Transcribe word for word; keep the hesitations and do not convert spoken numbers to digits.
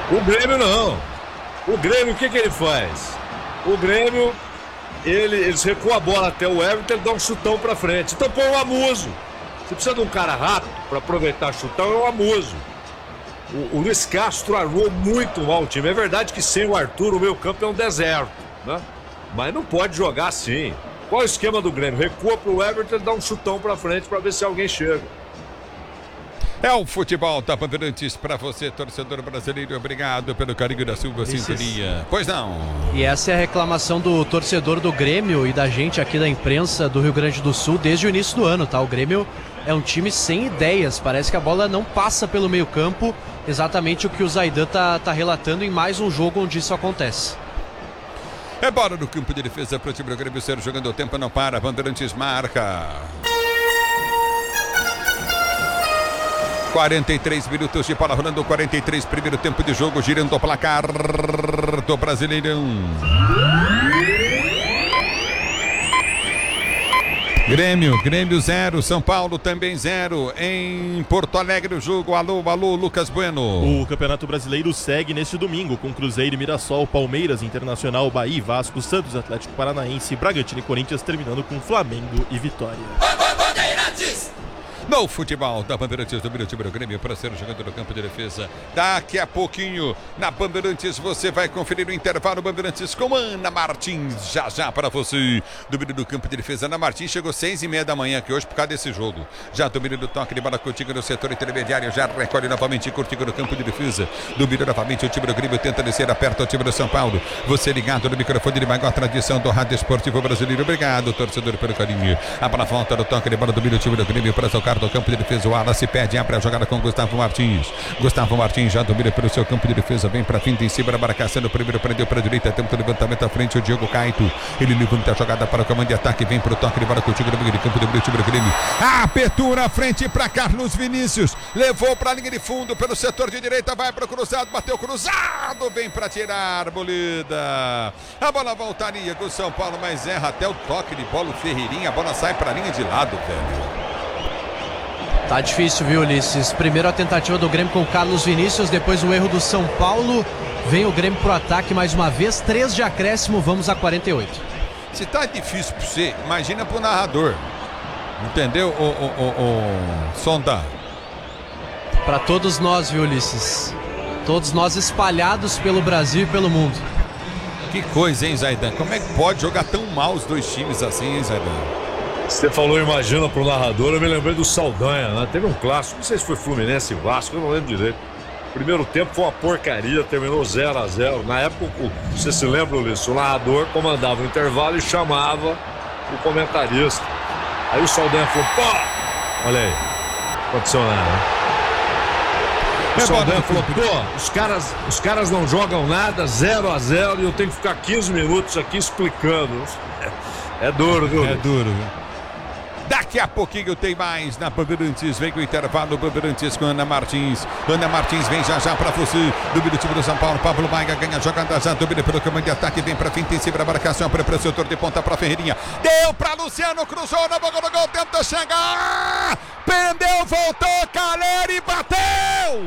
O Grêmio não. O Grêmio, o que que ele faz? O Grêmio, ele, eles recuam a bola até o Everton, ele dá um chutão pra frente. Então põe o Amuso. Você precisa de um cara rápido pra aproveitar chutão, é o Amuso. O, o Luiz Castro armou muito mal o time. É verdade que sem o Arthur o meio campo é um deserto, né? Mas não pode jogar assim. Qual é o esquema do Grêmio? Recua pro Everton, ele dá um chutão pra frente pra ver se alguém chega. É o futebol da Bandeirantes para você, torcedor brasileiro. Obrigado pelo carinho da sua sintonia. Pois não. E essa é a reclamação do torcedor do Grêmio e da gente aqui da imprensa do Rio Grande do Sul desde o início do ano, tá? O Grêmio é um time sem ideias. Parece que a bola não passa pelo meio campo. Exatamente o que o Zaidan tá, tá relatando em mais um jogo onde isso acontece. É bola no campo de defesa para o time do Grêmio ser jogando o tempo não para. Bandeirantes marca. quarenta e três minutos de bola rolando, quarenta e três, primeiro tempo de jogo, girando o placar do Brasileirão. Grêmio, Grêmio zero, São Paulo também zero. Em Porto Alegre o jogo, alô, alô, Lucas Bueno. O Campeonato Brasileiro segue neste domingo com Cruzeiro e Mirassol, Palmeiras, Internacional, Bahia, Vasco, Santos, Atlético Paranaense, Bragantino e Corinthians, terminando com Flamengo e Vitória. No futebol da Bandeirantes do Time do Grêmio para ser jogando no campo de defesa. Daqui a pouquinho na Bandeirantes você vai conferir o intervalo Bandeirantes com Ana Martins. Já já para você. Domínio do campo de defesa. Ana Martins chegou seis e meia da manhã aqui hoje por causa desse jogo. Já domínio do toque de bola contigo no setor intermediário. Já recolhe novamente contigo no campo de defesa. Domínio novamente o time do Grêmio tenta descer aperta o time do São Paulo. Você ligado no microfone de maior tradição do rádio esportivo brasileiro. Obrigado torcedor pelo carinho. A bola volta no toque de bola. Domínio o time do Grêmio para tocar do campo de defesa, o Wallace se perde, abre a jogada com Gustavo Martins. Gustavo Martins já domina pelo seu campo de defesa, vem pra frente em cima da marcação, no primeiro prendeu para a direita, tempo do levantamento à frente, o Diogo Caito, ele levanta a jogada para o comando de ataque, vem pro toque de bola contigo no meio de campo do time do Grêmio. Abertura à frente para Carlos Vinícius, levou para a linha de fundo pelo setor de direita, vai pro cruzado, bateu cruzado, vem para tirar, Bolida. A bola voltaria com o São Paulo, mas erra até o toque de bola, o Ferreirinha, a bola sai para a linha de lado, velho. Tá difícil, viu, Ulisses? Primeiro a tentativa do Grêmio com o Carlos Vinícius, depois o erro do São Paulo. Vem o Grêmio pro ataque mais uma vez, três de acréscimo, vamos a quarenta e oito. Se tá difícil pra você, imagina pro narrador. Entendeu, o, o, o, o Sonda? Pra todos nós, viu, Ulisses? Todos nós espalhados pelo Brasil e pelo mundo. Que coisa, hein, Zaidan? Como é que pode jogar tão mal os dois times assim, hein, Zaidan? Você falou, imagina pro narrador, eu me lembrei do Saldanha, né? Teve um clássico, não sei se foi Fluminense e Vasco, eu não lembro direito. Primeiro tempo foi uma porcaria, terminou zero a zero. Na época, você se lembra, Ulisses, o narrador comandava o intervalo e chamava o comentarista. Aí o Saldanha falou, pô! Olha aí, não aconteceu nada, né? O Saldanha falou, pô, os caras, os caras não jogam nada, zero a zero, e eu tenho que ficar quinze minutos aqui explicando. É, é duro, viu? É duro, viu? Daqui a pouquinho tem mais na Bandeirantes. Vem com o intervalo Bandeirantes com Ana Martins. Ana Martins vem já já pra você. Domínio time do São Paulo. Pablo Maiga ganha a jogada já. Domínio pelo caminho de ataque. Vem pra frente em cima da marcação. Para o setor de ponta pra Ferreirinha. Deu pra Luciano. Cruzou na boca do gol. Tenta chegar. Pendeu, voltou. Caleri bateu.